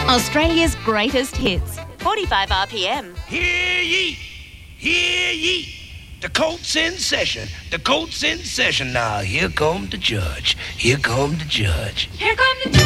Australia's greatest hits. 45 RPM. Hear ye! Hear ye! The court's in session. The court's in session. Now, here come the judge. Here come the judge. Here come the